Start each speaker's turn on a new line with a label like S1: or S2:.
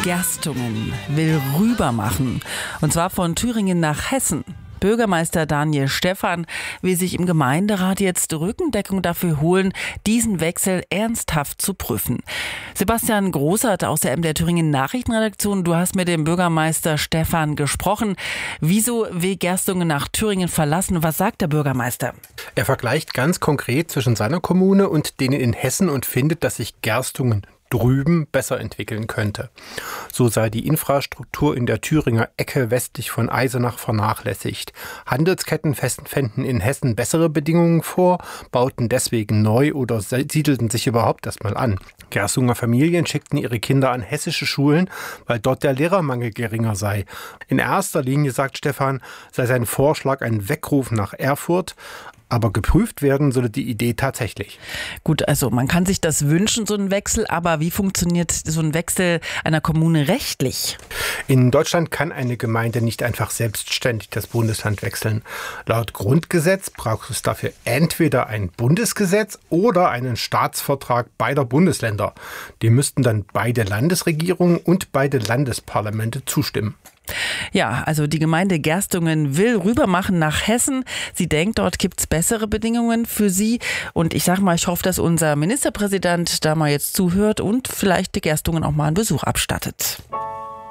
S1: Gerstungen will rübermachen. Und zwar von Thüringen nach Hessen. Bürgermeister Daniel Stephan will sich im Gemeinderat jetzt Rückendeckung dafür holen, diesen Wechsel ernsthaft zu prüfen. Sebastian Großert aus der MDR Thüringen Nachrichtenredaktion, du hast mit dem Bürgermeister Stephan gesprochen. Wieso will Gerstungen nach Thüringen verlassen? Was sagt der Bürgermeister?
S2: Er vergleicht ganz konkret zwischen seiner Kommune und denen in Hessen und findet, dass sich Gerstungen drüben besser entwickeln könnte. So sei die Infrastruktur in der Thüringer Ecke westlich von Eisenach vernachlässigt. Handelsketten fänden in Hessen bessere Bedingungen vor, bauten deswegen neu oder siedelten sich überhaupt erstmal an. Gerstunger Familien schickten ihre Kinder an hessische Schulen, weil dort der Lehrermangel geringer sei. In erster Linie, sagt Stephan, sei sein Vorschlag ein Weckruf nach Erfurt, aber geprüft werden solle die Idee tatsächlich.
S1: Gut, also man kann sich das wünschen, so ein Wechsel, aber wie funktioniert so ein Wechsel einer Kommune rechtlich?
S2: In Deutschland kann eine Gemeinde nicht einfach selbstständig das Bundesland wechseln. Laut Grundgesetz braucht es dafür entweder ein Bundesgesetz oder einen Staatsvertrag beider Bundesländer. Dem müssten dann beide Landesregierungen und beide Landesparlamente zustimmen.
S1: Ja, also die Gemeinde Gerstungen will rübermachen nach Hessen. Sie denkt, dort gibt's bessere Bedingungen für sie. Und ich hoffe, dass unser Ministerpräsident da mal jetzt zuhört und vielleicht die Gerstungen auch mal einen Besuch abstattet.